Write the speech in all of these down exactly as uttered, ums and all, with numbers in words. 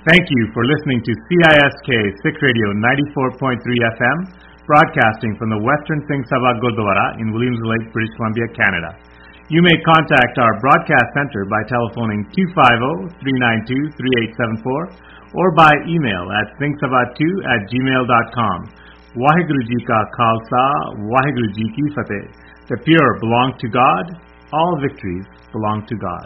Thank you for listening to C I S K Sikh Radio ninety-four point three F M, broadcasting from the Western Singh Sabha Gurdwara in Williams Lake, British Columbia, Canada. You may contact our broadcast center by telephoning two five zero, three nine two, three eight seven four or by email at singh sabha two at gmail dot com. Waheguru Ji Ka Khalsa, Waheguru Ji Ki Fateh. The pure belong to God, all victories belong to God.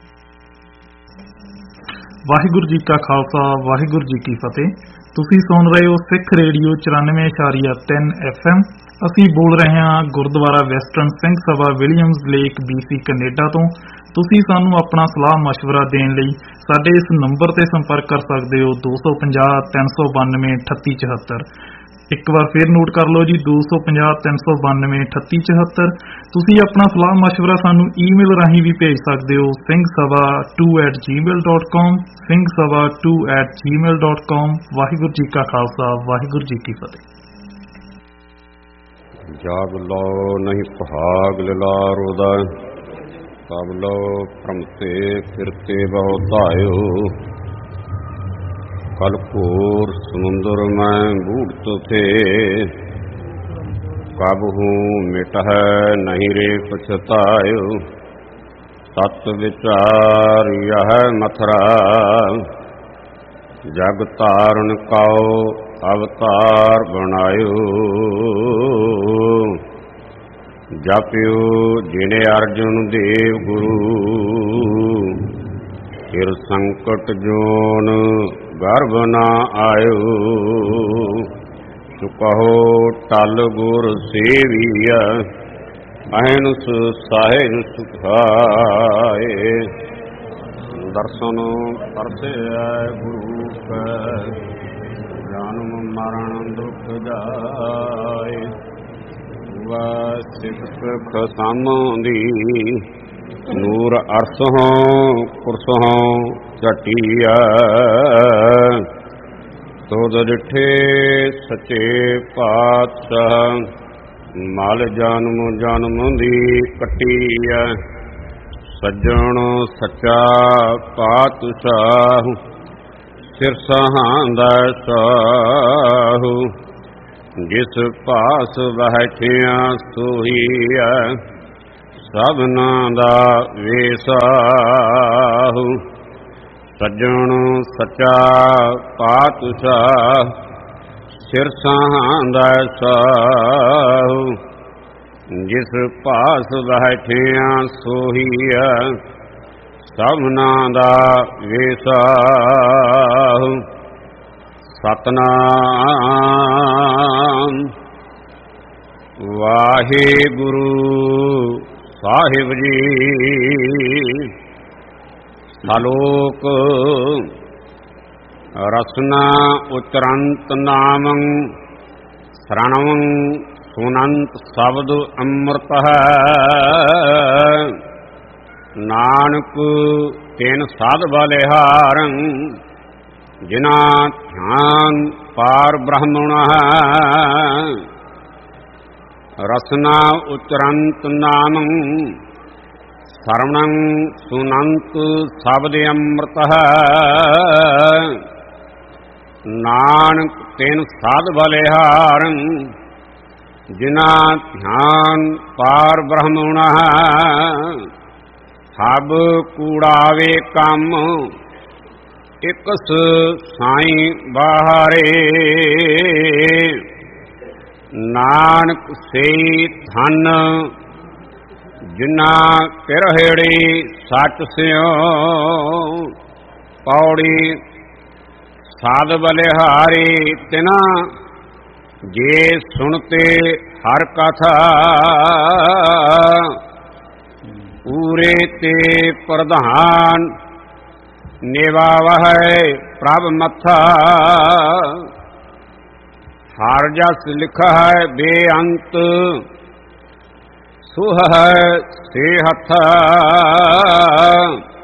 Waheguru ji ਕਾ ਖਾਲਸਾ ਵਾਹਿਗੁਰੂ ਜੀ ਕੀ ਫਤਿਹ। ਤੁਸੀਂ ਸੁਣ ਰਹੇ ਹੋ ਸਿੱਖ radio ਚੁਰਾਨਵੇਂ ਇਸ਼ਾਰੀਆ ਤਿੰਨ F M. ਅਸੀਂ ਬੋਲ ਰਹੇ ਹਾਂ Gurdwara western Singh Sabha Williams lake BC Canada ਤੋਂ। ਤੁਸੀਂ ਸਾਨੂੰ ਆਪਣਾ ਸਲਾਹ ਮਸ਼ਵਰਾ ਦੇਣ ਲਈ ਸਾਡੇ ਇਸ ਨੰਬਰ ਤੇ ਸੰਪਰਕ ਕਰ ਸਕਦੇ ਹੋ ਦੋ ਸੌ ਪੰਜਾਹ ਤਿੰਨ ਸੌ ਬਾਨਵੇਂ ਅਠੱਤੀ ਚੁਹੱਤਰ। ਇੱਕ ਵਾਰ ਫਿਰ ਨੋਟ ਕਰ ਲਓ ਜੀ, ਦੋ ਸੌ ਪੰਜਾਹ ਤਿੰਨ ਸੌ ਬਾਨਵੇਂ ਅਠੱਤੀ ਚੁਹੱਤਰ। ਤੁਸੀਂ ਆਪਣਾ ਸਲਾਹ ਮਸ਼ਵਰਾ ਸਾਨੂੰ ਈਮੇਲ ਰਾਹੀਂ ਵੀ ਭੇਜ ਸਕਦੇ ਹੋ Singh Sabha to at Gmail dot com, Singh Sabha to at Gmail dot com. Waheguru ji ਕਾ ਖਾਲਸਾ ਵਾਹਿਗੁਰੂ ਜੀ ਕੀ ਫਤਿਹ। ਜਾਗ ਲੋ ਨਹੀਂ ਸੁਹਾਗ ਲਿਲਾਰੋ ਦਾ, ਕਬ ਲੋ ਭ੍ਰਮਤੇ ਫਿਰਤੇ ਬਹੁ ਧਾਇਓ। कल घोर समुंदर में बूढ़ थे, कब हूँ मिट है नहीं रे पछतायो। सत विचार यह मथुरा, जग तारण काओ अवतार बनायो। जपियो जिने अर्जुन देव गुरु, फिर संकट जोन गर्भ न आयो। चुकहो टल गुर सेविया, अहनुस साहिन सुखाए। दर्शन परसे गुरु का, जन्म मरण दुख जाए। वह सिख खसामदी, ਨੂਰ ਅਰਸੋਂ ਕੁਰਸੋਂ ਝਟੀਆ। ਤੋਦ ਡਿਠੇ ਸੱਚੇ ਪਾਤਸ਼ਾਹ, ਮਲ ਜਨਮ ਜਨਮ ਦੀ ਕੱਟੀਆ। ਸੱਜਣ ਸੱਚਾ ਪਾਤਸ਼ਾਹ, ਸਿਰ ਸਹਾਂਦਾ ਸਾਹੂ। ਜਿਸ ਪਾਸ ਬੈਠਿਆ ਸੋਹੀਆ, ਸਭਨਾ ਦਾ ਵੇਸਾਹੂ। ਸੱਜਣ ਸੱਚਾ ਪਾਤਸ਼ਾਹ, ਸਿਰ ਸਹਾਂਦਾ ਸਾਹੂ। ਜਿਸ ਪਾਸ ਬੈਠਿਆ ਸੋਹੀਆ, ਸਭਨਾ ਦਾ ਵੇਸਾਹੂ। ਸਤਨਾਮ ਵਾਹਿਗੁਰੂ ਸਾਹਿਬ ਜੀ। ਸਲੋਕ ਰਸਨਾ ਉਚਰੰਤ ਨਾਮੰ, ਸ਼ਰਣਵੰ ਸੁਨੰਤ ਸ਼ਬਦ ਅੰਮ੍ਰਿਤ ਹੈ। ਨਾਨਕ ਤਿਨ ਸਾਧ ਬਲਿਹਾਰੰ, ਜਿਨਾ ਧਿਆਨ ਪਾਰ ਬ੍ਰਹਮਣ ਹੈ। ਰਸਨਾ ਉਚਰੰਤ ਨਾਮੰ, ਸਰਵਣੰ ਸੁਨੰਤ ਸ਼ਬਦ ਅੰਮ੍ਰਿਤ ਹੈ। ਨਾਨਕ ਤਿਨ ਸਾਧ ਬਲਿਹਾਰੰ, ਜਿਨਾ ਧਿਆਨ ਪਾਰ ਬ੍ਰਹਮਣ ਹੈ। ਸਭ ਕੂੜਾਵੇ ਕੰਮ, ਇਕਸ ਸਾਈਂ ਬਾਹਰੇ। ਨਾਨਕ ਸਈ ਧਨ, ਜਿਨਾ ਕਿਰਹੜੀ ਸੱਚ ਸਿਓ। ਪੌੜੀ ਸਾਧ ਬਲਿਹਾਰੀ ਤਿਨਾ, ਜੇ ਸੁਣਤੇ ਹਰ ਕਥਾ। ਪੂਰੇ ਤੇ ਪ੍ਰਧਾਨ, ਨਿਵਾਵਹਿ ਪ੍ਰਭ ਮੱਥਾ। ਹਰ ਜਸ ਲਿਖਾ ਹੈ ਬੇਅੰਤ, ਸੁਹ ਹੈ ਸੇ ਹੱਥ।